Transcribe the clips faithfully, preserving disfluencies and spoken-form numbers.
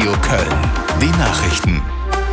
Radio Köln. Die Nachrichten.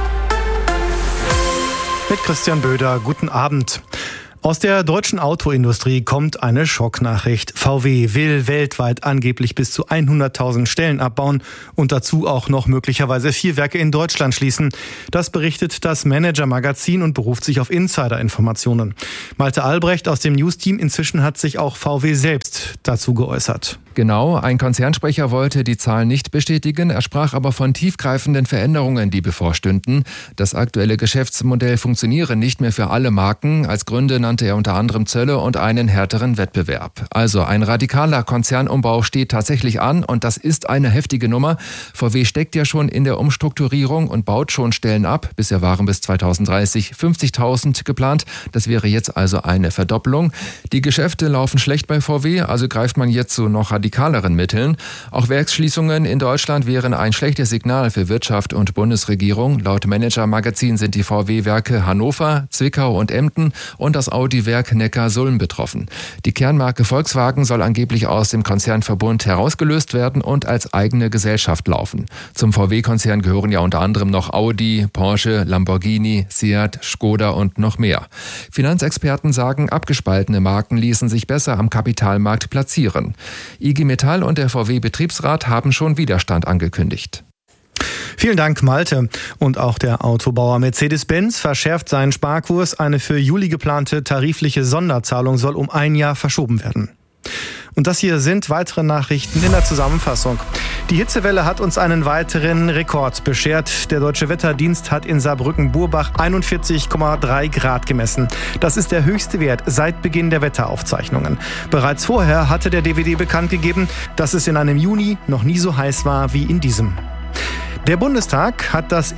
Mit Christian Böder, guten Abend. Aus der deutschen Autoindustrie kommt eine Schocknachricht. V W will weltweit angeblich bis zu hunderttausend Stellen abbauen und dazu auch noch möglicherweise vier Werke in Deutschland schließen. Das berichtet das Manager-Magazin und beruft sich auf Insider-Informationen. Malte Albrecht aus dem News-Team, inzwischen hat sich auch V W selbst dazu geäußert. Genau, ein Konzernsprecher wollte die Zahlen nicht bestätigen, er sprach aber von tiefgreifenden Veränderungen, die bevorstünden. Das aktuelle Geschäftsmodell funktioniere nicht mehr für alle Marken. Als Gründe nannte er unter anderem Zölle und einen härteren Wettbewerb. Also ein radikaler Konzernumbau steht tatsächlich an und das ist eine heftige Nummer. V W steckt ja schon in der Umstrukturierung und baut schon Stellen ab. Bisher waren bis zweitausenddreißig fünfzigtausend geplant. Das wäre jetzt also eine Verdoppelung. Die Geschäfte laufen schlecht bei V W, also greift man jetzt zu noch radikaleren Mitteln. Auch Werksschließungen in Deutschland wären ein schlechtes Signal für Wirtschaft und Bundesregierung. Laut Manager-Magazin sind die V W-Werke Hannover, Zwickau und Emden und das Audi-Werk Neckarsulm betroffen. Die Kernmarke Volkswagen soll angeblich aus dem Konzernverbund herausgelöst werden und als eigene Gesellschaft laufen. Zum V W-Konzern gehören ja unter anderem noch Audi, Porsche, Lamborghini, Seat, Skoda und noch mehr. Finanzexperten sagen, abgespaltene Marken ließen sich besser am Kapitalmarkt platzieren. I G Metall und der V W-Betriebsrat haben schon Widerstand angekündigt. Vielen Dank, Malte. Und auch der Autobauer Mercedes-Benz verschärft seinen Sparkurs. Eine für Juli geplante tarifliche Sonderzahlung soll um ein Jahr verschoben werden. Und das hier sind weitere Nachrichten in der Zusammenfassung. Die Hitzewelle hat uns einen weiteren Rekord beschert. Der Deutsche Wetterdienst hat in Saarbrücken-Burbach einundvierzig Komma drei Grad gemessen. Das ist der höchste Wert seit Beginn der Wetteraufzeichnungen. Bereits vorher hatte der D W D bekannt gegeben, dass es in einem Juni noch nie so heiß war wie in diesem. Der Bundestag hat das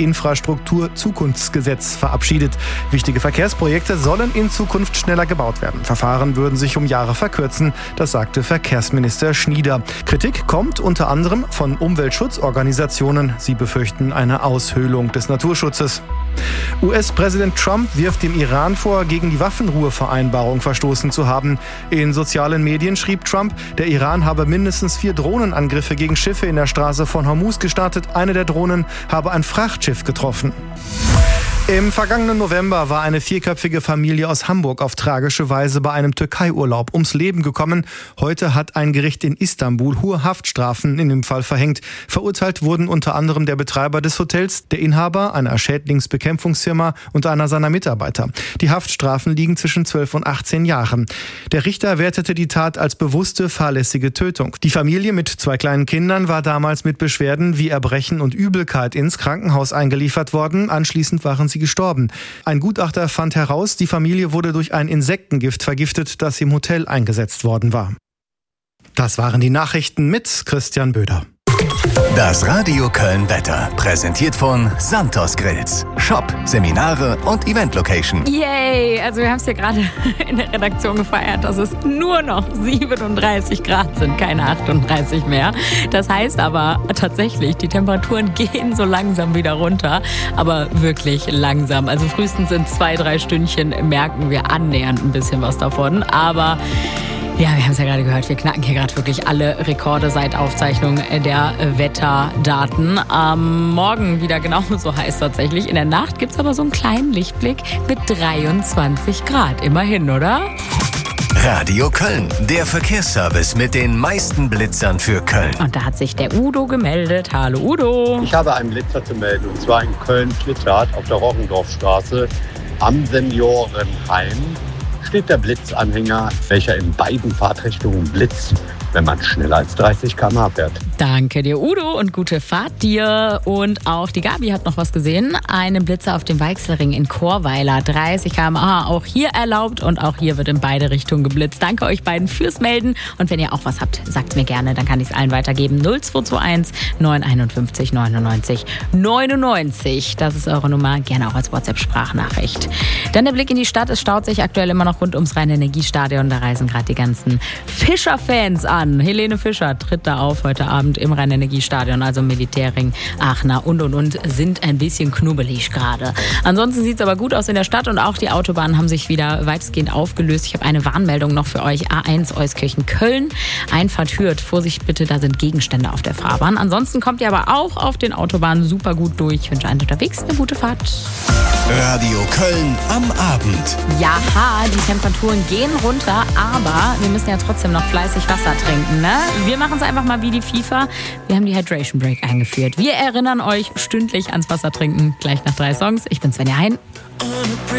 Infrastruktur-Zukunftsgesetz verabschiedet. Wichtige Verkehrsprojekte sollen in Zukunft schneller gebaut werden. Verfahren würden sich um Jahre verkürzen, das sagte Verkehrsminister Schnieder. Kritik kommt unter anderem von Umweltschutzorganisationen. Sie befürchten eine Aushöhlung des Naturschutzes. U S-Präsident Trump wirft dem Iran vor, gegen die Waffenruhevereinbarung verstoßen zu haben. In sozialen Medien schrieb Trump, der Iran habe mindestens vier Drohnenangriffe gegen Schiffe in der Straße von Hormuz gestartet. Eine der Drohnen habe ein Frachtschiff getroffen. Im vergangenen November war eine vierköpfige Familie aus Hamburg auf tragische Weise bei einem Türkei-Urlaub ums Leben gekommen. Heute hat ein Gericht in Istanbul hohe Haftstrafen in dem Fall verhängt. Verurteilt wurden unter anderem der Betreiber des Hotels, der Inhaber einer Schädlingsbekämpfungsfirma und einer seiner Mitarbeiter. Die Haftstrafen liegen zwischen zwölf und achtzehn Jahren. Der Richter wertete die Tat als bewusste, fahrlässige Tötung. Die Familie mit zwei kleinen Kindern war damals mit Beschwerden wie Erbrechen und Übelkeit ins Krankenhaus eingeliefert worden. Anschließend waren sie gestorben. Ein Gutachter fand heraus, die Familie wurde durch ein Insektengift vergiftet, das im Hotel eingesetzt worden war. Das waren die Nachrichten mit Christian Böder. Das Radio Köln Wetter, präsentiert von Santos Grills. Shop, Seminare und Event-Location. Yay! Also wir haben es hier gerade in der Redaktion gefeiert, dass es nur noch siebenunddreißig Grad sind, keine achtunddreißig mehr. Das heißt aber tatsächlich, die Temperaturen gehen so langsam wieder runter, aber wirklich langsam. Also frühestens in zwei, drei Stündchen merken wir annähernd ein bisschen was davon, aber ja, wir haben es ja gerade gehört, wir knacken hier gerade wirklich alle Rekorde seit Aufzeichnung der Wetterdaten. Am Morgen wieder genauso heiß tatsächlich. In der Nacht gibt es aber so einen kleinen Lichtblick mit dreiundzwanzig Grad. Immerhin, oder? Radio Köln, der Verkehrsservice mit den meisten Blitzern für Köln. Und da hat sich der Udo gemeldet. Hallo Udo. Ich habe einen Blitzer zu melden, und zwar in Köln-Schlittert auf der Rockendorfstraße am Seniorenheim. Steht der Blitzanhänger, welcher in beiden Fahrtrichtungen blitzt, wenn man schneller als dreißig Kilometer pro Stunde fährt. Danke dir, Udo, und gute Fahrt dir. Und auch die Gabi hat noch was gesehen. Einen Blitzer auf dem Weichselring in Chorweiler. dreißig Kilometer pro Stunde auch hier erlaubt und auch hier wird in beide Richtungen geblitzt. Danke euch beiden fürs Melden. Und wenn ihr auch was habt, sagt mir gerne, dann kann ich es allen weitergeben. null zwei zwei eins neun eins fünf neunundneunzig neunundneunzig. Das ist eure Nummer. Gerne auch als WhatsApp-Sprachnachricht. Dann der Blick in die Stadt. Es staut sich aktuell immer noch rund ums Rhein-Energiestadion. Da reisen gerade die ganzen Fischer-Fans an. Autobahn. Helene Fischer tritt da auf heute Abend im Rhein-Energie-Stadion, also Militärring, Aachener und und und, sind ein bisschen knubbelig gerade. Ansonsten sieht es aber gut aus in der Stadt und auch die Autobahnen haben sich wieder weitestgehend aufgelöst. Ich habe eine Warnmeldung noch für euch. A eins Euskirchen-Köln, Einfahrt Hürth. Vorsicht bitte, da sind Gegenstände auf der Fahrbahn. Ansonsten kommt ihr aber auch auf den Autobahnen super gut durch. Ich wünsche allen unterwegs eine gute Fahrt. Radio Köln am Abend. Jaha, die Temperaturen gehen runter, aber wir müssen ja trotzdem noch fleißig Wasser trinken, ne? Wir machen es einfach mal wie die FIFA. Wir haben die Hydration Break eingeführt. Wir erinnern euch stündlich ans Wasser trinken. Gleich nach drei Songs. Ich bin Svenja Hein.